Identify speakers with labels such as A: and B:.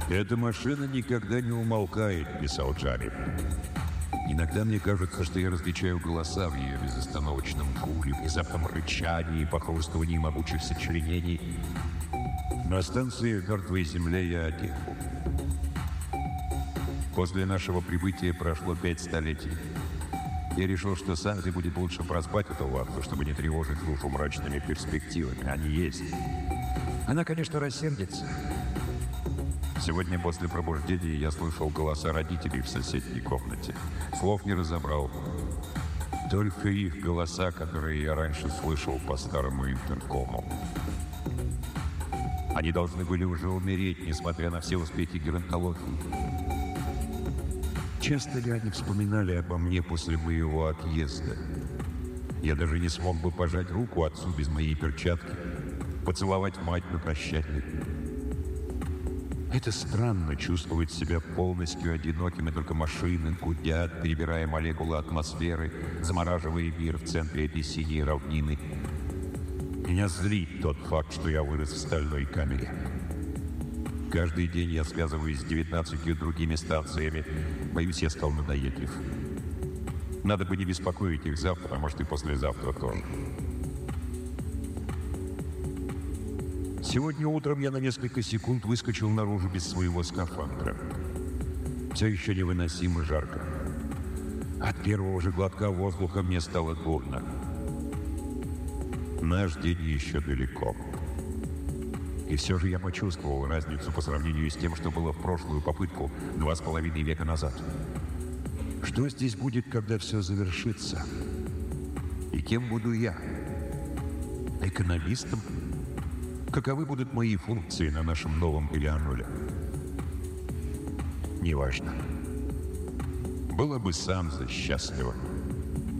A: «Эта машина никогда не умолкает», — писал Джарри. «Иногда мне кажется, что я различаю голоса в ее безостановочном гуле, внезапном рычании и похрустывании могучих сочленений. На станции «Мертвой земле» я один. После нашего прибытия прошло 5 столетий. Я решил, что Санте будет лучше проспать эту вахту, чтобы не тревожить душу мрачными перспективами. Они есть. Она, конечно, рассердится. Сегодня после пробуждения я слышал голоса родителей в соседней комнате. Слов не разобрал. Только их голоса, которые я раньше слышал по старому интеркому. Они должны были уже умереть, несмотря на все успехи геронтологии. Часто ли они вспоминали обо мне после моего отъезда? Я даже не смог бы пожать руку отцу без моей перчатки, поцеловать мать на прощание. Это странно, чувствовать себя полностью одиноким, и только машины гудят, перебирая молекулы атмосферы, замораживая мир в центре этой синей равнины. Меня злит тот факт, что я вырос в стальной камере. Каждый день я связываюсь с 19 другими станциями. Боюсь, я стал надоедлив. Надо бы не беспокоить их завтра, а может и послезавтра тоже. Сегодня утром я на несколько секунд выскочил наружу без своего скафандра. Все еще невыносимо жарко. От первого же глотка воздуха мне стало дурно. Наш день еще далеко. И все же я почувствовал разницу по сравнению с тем, что было в прошлую попытку 2,5 века назад. Что здесь будет, когда все завершится? И кем буду я? Экономистом? Каковы будут мои функции на нашем новом Элеоноле? Неважно. Было бы Санса счастлива.